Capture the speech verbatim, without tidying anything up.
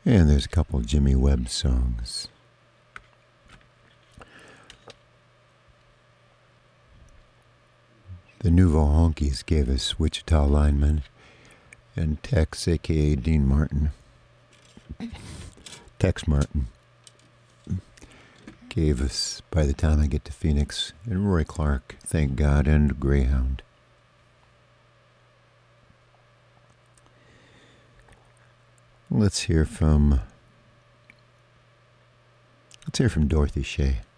And there's a couple Jimmy Webb songs. The Nouveau Honkies gave us Wichita Lineman, and Tex, a k a. Dean Martin, Tex Martin, gave us By the Time I Get to Phoenix, and Roy Clark, Thank God, and Greyhound. Let's hear from, let's hear from Dorothy Shea.